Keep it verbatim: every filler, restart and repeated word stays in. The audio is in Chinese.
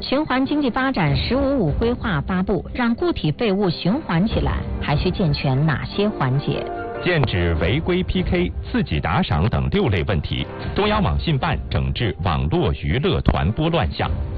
循环经济发展“十五五”规划发布，让固体废物循环起来，还需健全哪些环节？ 剑指违规 P K、刺激打赏等六类问题，中央网信办整治网络娱乐传播乱象。